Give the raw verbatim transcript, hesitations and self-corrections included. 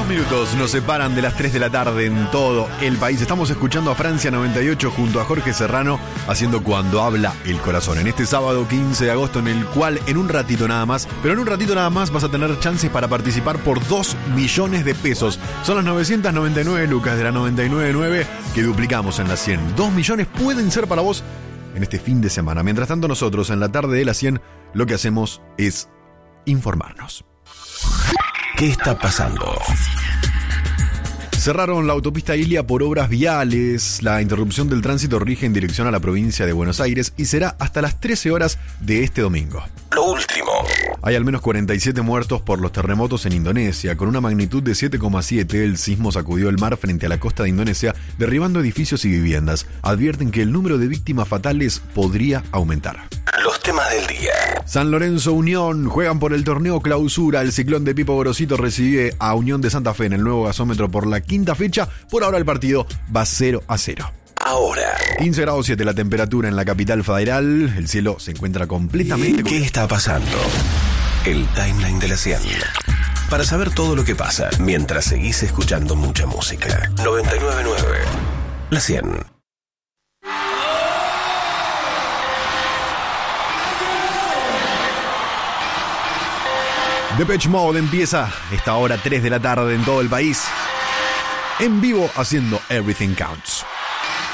Minutos nos separan de las tres de la tarde en todo el país. Estamos escuchando a Francia noventa y ocho junto a Jorge Serrano haciendo Cuando Habla el Corazón. En este sábado quince de agosto, en el cual en un ratito nada más, pero en un ratito nada más vas a tener chances para participar por dos millones de pesos. Son las novecientas noventa y nueve lucas de la noventa y nueve nueve que duplicamos en las cien. dos millones pueden ser para vos en este fin de semana. Mientras tanto, nosotros en la tarde de las cien lo que hacemos es informarnos. ¿Qué está pasando? Cerraron la autopista Ilia por obras viales. La interrupción del tránsito rige en dirección a la provincia de Buenos Aires y será hasta las trece horas de este domingo. Lo último. Hay al menos cuarenta y siete muertos por los terremotos en Indonesia. Con una magnitud de siete coma siete, el sismo sacudió el mar frente a la costa de Indonesia, derribando edificios y viviendas. Advierten que el número de víctimas fatales podría aumentar. Los temas del día. San Lorenzo Unión juegan por el torneo Clausura. El Ciclón de Pipo Gorosito recibe a Unión de Santa Fe en el nuevo gasómetro por la quinta fecha. Por ahora el partido va cero a cero. Ahora. quince grados siete la temperatura en la capital federal. El cielo se encuentra completamente... ¿Qué está pasando? El timeline de la cien. Para saber todo lo que pasa mientras seguís escuchando mucha música. noventa y nueve punto nueve. La cien. Depeche Mode empieza esta hora tres de la tarde en todo el país. En vivo haciendo Everything Counts.